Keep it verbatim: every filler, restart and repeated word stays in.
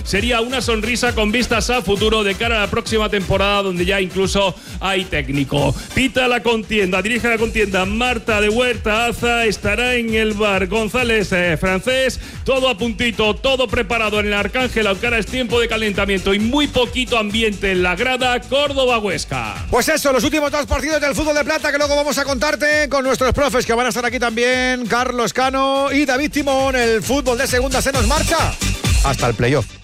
sería una sonrisa con vistas a futuro de cara a la próxima temporada, donde ya incluso hay técnico. Pita la contienda, dirige la contienda Marta de Huerta Aza, estará en el bar González eh, Francés, todo a puntito, todo preparado en el Arcángel, aunque ahora es tiempo de calentamiento y muy poquito ambiente en la grada. Córdoba-Huesca. Pues eso, los últimos dos partidos del fútbol de plata que luego vamos a contarte con nuestros profes que van a estar aquí también, Carlos Cano y David Timón. El fútbol de segunda se nos marcha hasta el playoff.